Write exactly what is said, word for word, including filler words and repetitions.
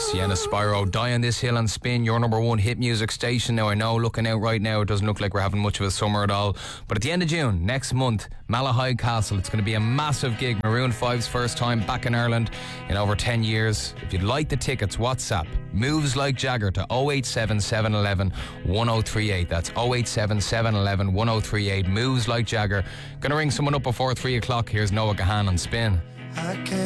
Sienna Spyro, Die on This Hill and Spin, your number one hit music station. Now I know, looking out right now, it doesn't look like we're having much of a summer at all, but at the end of June, next month, Malahide Castle, it's going to be a massive gig. Maroon five's first time back in Ireland in over ten years. If you'd like the tickets, WhatsApp Moves Like Jagger to oh eight seven, seven one one, one oh three eight. That's oh eight seven, seven one one, one oh three eight. Moves Like Jagger. Gonna ring someone up before three o'clock. Here's Noah Gahan on Spin. I can't